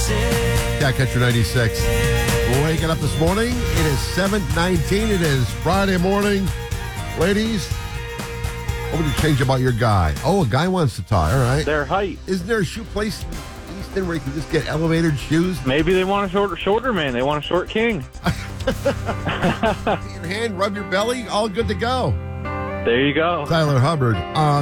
Yeah, Catcher 96. Waking up this morning. It is 7:19. It is Friday morning. Ladies, what would you change about your guy? Oh, a guy wants to tie. All right. Their height. Isn't there a shoe place in Easton where you can just get elevated shoes? Maybe they want a shorter man. They want a short king. Your hand, rub your belly, all good to go. There you go. Tyler Hubbard on